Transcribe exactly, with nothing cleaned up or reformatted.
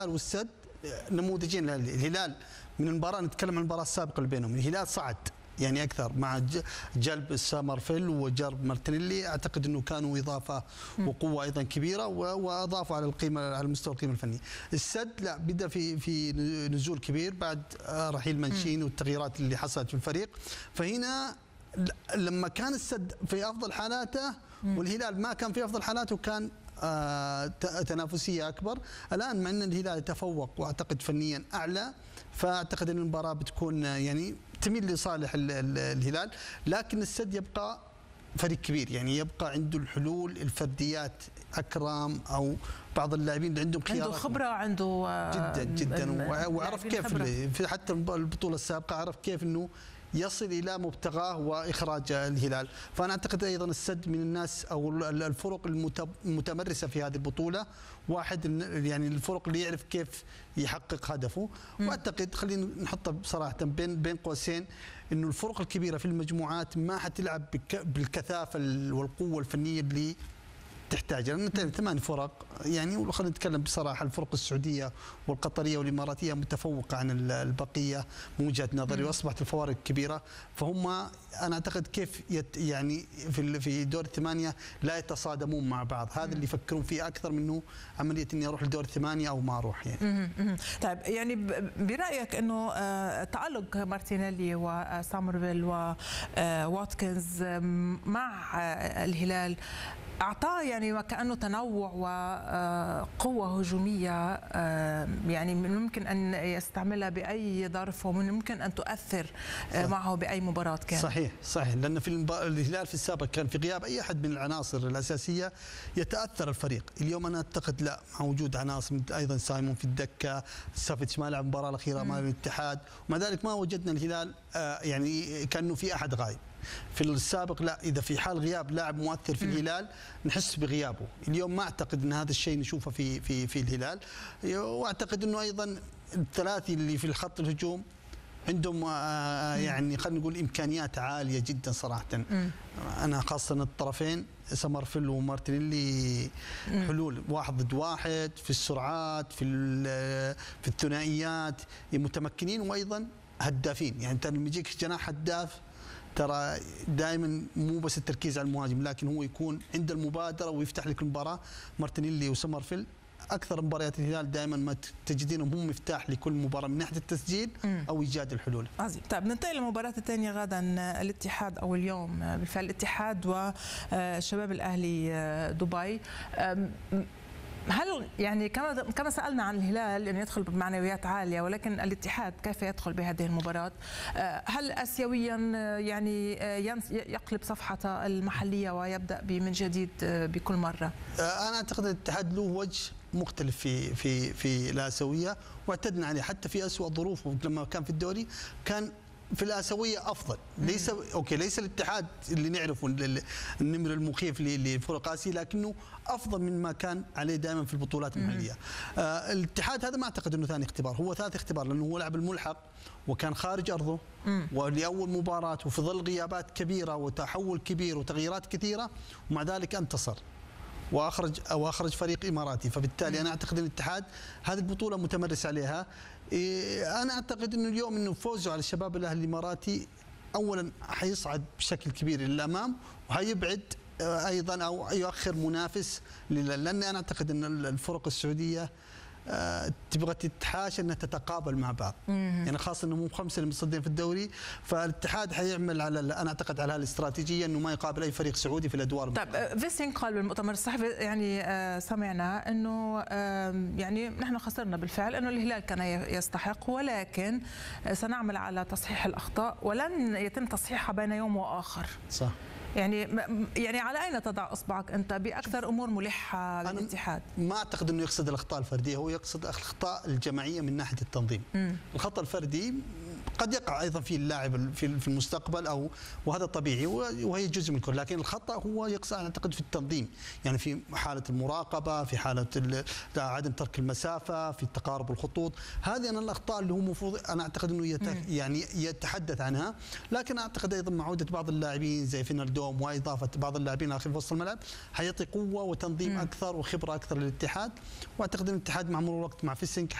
والسد نموذجين للهلال من المباراه. نتكلم عن المباراه السابقه اللي بينهم، الهلال صعد يعني اكثر مع جلب سامرفيل وجرب مارتينيلي، اعتقد انه كانوا اضافه وقوه ايضا كبيره واضافوا على القيمه على مستوى القيمه الفنيه. السد لا بدا في في نزول كبير بعد رحيل منشين والتغييرات اللي حصلت في الفريق، فهنا لما كان السد في افضل حالاته والهلال ما كان في افضل حالاته كان آه تنافسيه اكبر. الان مع ان الهلال يتفوق واعتقد فنيا اعلى، فاعتقد ان المباراه بتكون يعني تميل لصالح الهلال، لكن السد يبقى فريق كبير، يعني يبقى عنده الحلول الفرديات، اكرام او بعض اللاعبين اللي عندهم خيارات، عنده خبره، عنده جدا جدا وعرف كيف في حتى البطوله السابقه عرف كيف انه يصل الى مبتغاه واخراج الهلال. فانا اعتقد ايضا السد من الناس او الفرق المتمرسه في هذه البطوله، واحد يعني الفرق اللي يعرف كيف يحقق هدفه. واعتقد خلينا نحطها بصراحه بين بين قوسين انه الفرق الكبيره في المجموعات ما حتلعب بالكثافه والقوه الفنيه اللي تحتاج، لان ثمان فرق يعني خلينا نتكلم بصراحه، الفرق السعوديه والقطريه والاماراتيه متفوقه عن البقيه من وجهه نظري، واصبحت الفوارق كبيره، فهم انا اعتقد كيف يت يعني في في دور الثمانيه لا يتصادمون مع بعض، هذا اللي يفكرون فيه اكثر منه عمليه اني اروح لدور الثمانيه او ما اروح يعني. طيب يعني برايك انه تالق مارتينيلي وسامرفيل وواتكنز مع الهلال أعطاه يعني وكأنه تنوع وقوة هجومية يعني من ممكن أن يستعملها بأي ظرف ومن ممكن أن تؤثر صح. معه بأي مباراة كان. صحيح صحيح، لأن في الهلال في السابق كان في غياب أي أحد من العناصر الأساسية يتأثر الفريق. اليوم أنا أعتقد لا، مع وجود عناصر أيضا سايمون في الدكة، سافيتش ما لعب المباراة الأخيرة مع الاتحاد، ومع ذلك ما وجدنا الهلال يعني كأنه في أحد غايب. في السابق لا، اذا في حال غياب لاعب مؤثر في الهلال نحس بغيابه، اليوم ما اعتقد ان هذا الشيء نشوفه في في في الهلال. واعتقد انه ايضا الثلاثي اللي في الخط الهجوم عندهم يعني خلينا نقول امكانيات عاليه جدا صراحه. انا خاصه الطرفين سامرفيل ومارتينيلي حلول واحد ضد واحد في السرعات، في في الثنائيات متمكنين، وايضا هدافين. يعني انت لما يجيك جناح هداف ترى دائما مو بس التركيز على المهاجم، لكن هو يكون عند المبادره ويفتح لك المباراه. مارتينيلي وسامرفيل اكثر مباريات الهلال دائما ما تجدينهم هم مفتاح لكل مباراه من ناحيه التسجيل او ايجاد الحلول. عظيم. طيب ننتقل للمباراه الثانيه غدا، الاتحاد او اليوم بالفعل الاتحاد وشباب الاهلي دبي. هل يعني كما كما سالنا عن الهلال انه يدخل بمعنويات عاليه، ولكن الاتحاد كيف يدخل بهذه المباراه؟ هل اسيويا يعني يقلب صفحته المحليه ويبدا من جديد بكل مره؟ انا اعتقد الاتحاد له وجه مختلف في في في الاسيويه، واعتدنا عليه حتى في اسوء ظروفه لما كان في الدوري كان في الآسيوية أفضل. ليس أوكي ليس الاتحاد اللي نعرفه النمر المخيف لفرق آسيا، لكنه أفضل من ما كان عليه دائما في البطولات المحلية. آه الاتحاد هذا ما أعتقد أنه ثاني اختبار، هو ثالث اختبار، لأنه هو لعب الملحق وكان خارج أرضه ولأول مباراة وفي ظل غيابات كبيرة وتحول كبير وتغييرات كثيرة، ومع ذلك انتصر واخرج او اخرج فريق اماراتي. فبالتالي انا اعتقد ان الاتحاد هذه البطوله متمرس عليها. انا اعتقد انه اليوم انه فوزه على الشباب الاهلي الاماراتي اولا حيصعد بشكل كبير للامام، وهيبعد ايضا او يؤخر منافس، لان انا اعتقد ان الفرق السعوديه أه تبغى تتحاشى انها تتقابل مع بعض. يعني خاصه انهم خمسه اللي متصدرين في الدوري، فالاتحاد حيعمل على انا اعتقد على الاستراتيجيه انه ما يقابل اي فريق سعودي في الادوار. طيب فيسين قال بالمؤتمر الصحفي يعني آه سمعنا انه آه يعني نحن خسرنا بالفعل، انه الهلال كان يستحق، ولكن سنعمل على تصحيح الاخطاء ولن يتم تصحيحها بين يوم واخر. صح. يعني يعني على اين تضع اصبعك انت باكثر امور ملحه للاتحاد؟ ما اعتقد انه يقصد الاخطاء الفرديه، هو يقصد الاخطاء الجماعيه من ناحيه التنظيم. مم. الخطا الفردي قد يقع ايضا في اللاعب في في المستقبل، او وهذا طبيعي وهي جزء من الكره، لكن الخطا هو يقصد اعتقد في التنظيم، يعني في حاله المراقبه، في حاله عدم ترك المسافه، في تقارب الخطوط. هذه انا الاخطاء اللي هو المفروض انا اعتقد انه يت... يعني يتحدث عنها. لكن اعتقد ايضا مع عوده بعض اللاعبين زي فينالدوم واضافه بعض اللاعبين اخر في وسط الملعب حيعطي قوه وتنظيم اكثر وخبره اكثر للاتحاد. واعتقد ان الاتحاد مع مرور الوقت مع فيسنج